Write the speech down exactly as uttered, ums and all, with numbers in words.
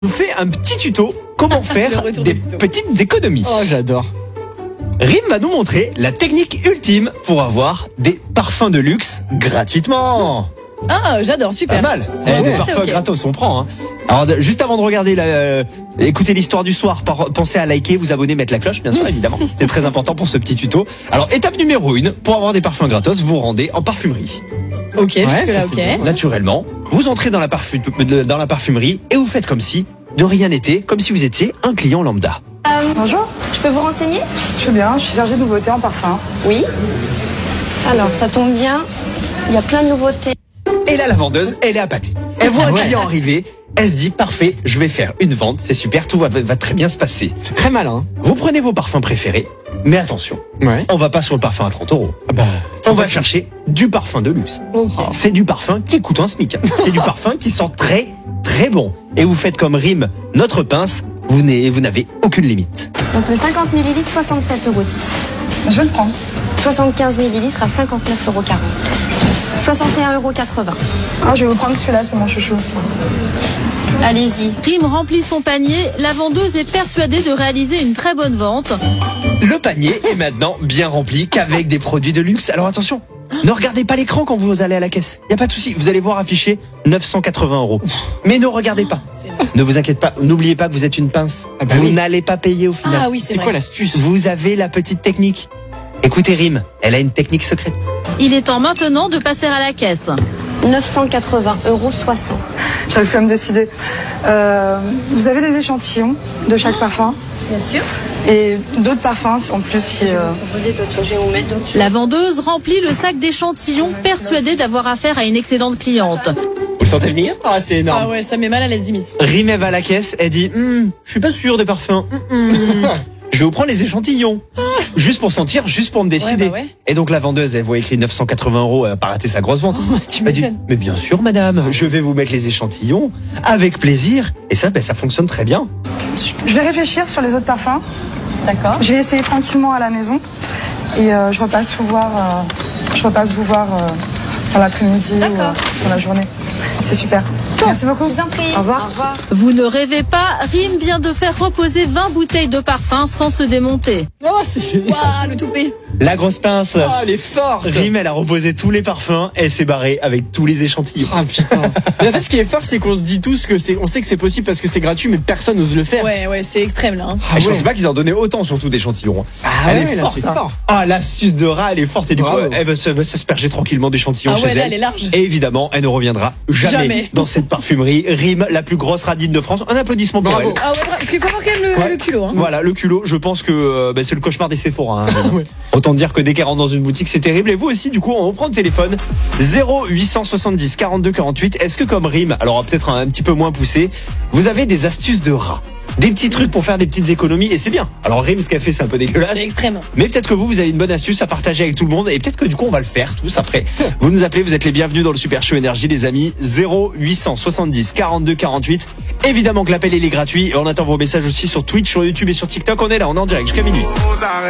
Je vous fais un petit tuto comment faire Le des tuto. petites économies. Oh, j'adore. Rim va nous montrer la technique ultime pour avoir des parfums de luxe gratuitement. Ah, j'adore, super. Pas mal. Ouais, Eh, des ouais, parfums c'est ok. gratos, on prend. Hein. Alors, de- juste avant de regarder, la, euh, écouter l'histoire du soir, par- pensez à liker, vous abonner, mettre la cloche, bien sûr, évidemment. C'est très important pour ce petit tuto. Alors, étape numéro une, pour avoir des parfums gratos, vous vous rendez en parfumerie. Ok, jusque-là, ça, ok. c'est Naturellement, vous entrez dans la, parfu- dans la parfumerie et vous faites comme si de rien n'était, comme si vous étiez un client lambda. Euh, Bonjour, je peux vous renseigner? je suis bien, je suis chargée de nouveautés en parfum. Oui. Alors, ça tombe bien. Il y a plein de nouveautés. Et là, la vendeuse, elle est appâtée. Elle voit un client arriver, elle se dit, parfait, je vais faire une vente, c'est super, tout va, va très bien se passer. C'est très malin. Vous prenez vos parfums préférés, mais attention, Ouais. on va pas sur le parfum à trente euros. Ah bah, On va chercher du parfum de luxe. Ok. C'est du parfum qui coûte un SMIC. C'est du parfum qui sent très, très bon. Et vous faites comme Rim, notre pince, vous n'avez vous n'avez aucune limite. Donc, le cinquante millilitres, soixante-sept euros dix. Je vais le prendre. soixante-quinze millilitres à cinquante-neuf euros quarante. soixante et un euros quatre-vingts. Ah, je vais vous prendre celui-là, c'est mon chouchou. Allez-y. Rim remplit son panier, la vendeuse est persuadée de réaliser une très bonne vente. Le panier est maintenant bien rempli qu'avec des produits de luxe. Alors attention, ne regardez pas l'écran quand vous allez à la caisse. Il n'y a pas de souci, vous allez voir affiché neuf cent quatre-vingts euros. Mais ne regardez pas. C'est vrai. Ne vous inquiétez pas, n'oubliez pas que vous êtes une pince. Ah bah vous oui. n'allez pas payer au final. Ah oui, c'est C'est vrai. quoi l'astuce? Vous avez la petite technique. Écoutez Rim, elle a une technique secrète. Il est temps maintenant de passer à la caisse. neuf cent quatre-vingts euros soixante. J'arrive plus à me décider. Euh, vous avez des échantillons de chaque parfum Bien sûr. et d'autres parfums en plus. Si, euh, Proposer d'autres choses. Je vais vous mettre d'autres choses. La vendeuse remplit le sac d'échantillons, persuadée d'avoir affaire à une excellente cliente. Vous le sentez venir? Ah, c'est énorme. Ah ouais, ça met mal à l'aise limite. Rim, elle va à la caisse, elle dit Hum, je suis pas sûr des parfums. Hum, hum. Je vais vous prendre les échantillons. Juste pour sentir, juste pour me décider. Ouais, bah ouais. Et donc la vendeuse, elle voit écrit neuf cent quatre-vingts euros, elle a pas raté sa grosse vente. Tu Elle dit, m'étonnes. mais bien sûr madame, je vais vous mettre les échantillons avec plaisir. Et ça, ben, ça fonctionne très bien. je vais réfléchir sur les autres parfums. D'accord. Je vais essayer tranquillement à la maison et euh, je repasse vous voir. euh, je repasse vous voir euh, dans l'après-midi ou D'accord. euh, dans la journée. C'est super. Merci beaucoup. Je vous en prie. Au revoir. Au revoir. Vous ne rêvez pas, Rim vient de faire reposer vingt bouteilles de parfum sans se démonter. Oh, c'est génial. Waouh, le toupet. La grosse pince. Oh, elle est forte. Rim, elle a reposé tous les parfums, elle s'est barrée avec tous les échantillons. Ah putain. Mais en fait, ce qui est fort, c'est qu'on se dit tous que c'est, on sait que c'est possible parce que c'est gratuit, mais personne n'ose le faire. Ouais, ouais, c'est extrême là. hein. Ah Et je ouais. pensais pas qu'ils en donnaient autant, surtout d'échantillons. Ah elle ouais, est là, forte. c'est hein. fort. Ah, l'astuce de rat, elle est forte. Et du Bravo. coup, elle va se- va s'asperger tranquillement d'échantillons Ah chez ouais, là, elle. elle est large. Et évidemment, elle ne reviendra jamais, Jamais. dans cette parfumerie. Rim, la plus grosse radine de France. Un applaudissement pour Bravo. elle. Ah ouais, parce qu'il faut avoir quand même le, Ouais. le culot. Hein. Voilà, le culot, je pense que euh, bah, c'est le cauchemar des Sephora. Hein. Ouais. Autant dire que dès qu'elle rentre dans une boutique, c'est terrible. Et vous aussi, du coup, on reprend le téléphone. zéro huit cent soixante-dix quarante-deux quarante-huit. Est-ce que comme Rim, alors peut-être un, un petit peu moins poussé, vous avez des astuces de rat? Des petits trucs pour faire des petites économies, et c'est bien. Alors Rim, ce qu'elle fait, c'est un peu dégueulasse. C'est extrême. Mais peut-être que vous, vous avez une bonne astuce à partager avec tout le monde. Et peut-être que du coup, on va le faire tous après. Vous nous appelez, vous êtes les bienvenus dans le Super Show Énergie, les amis. zéro huit cent soixante-dix quarante-deux quarante-huit. Évidemment que l'appel, il est gratuit. Et on attend vos messages aussi sur Twitch, sur YouTube et sur TikTok. On est là, on est en direct jusqu'à minuit.